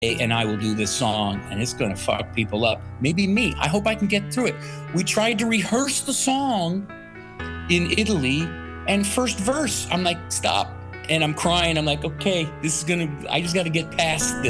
and I will do this song, and it's going to fuck people up. Maybe me. I hope I can get through it. We tried to rehearse the song in Italy, and first verse, I'm like, stop. And I'm crying. I'm like, okay, I just got to get past this.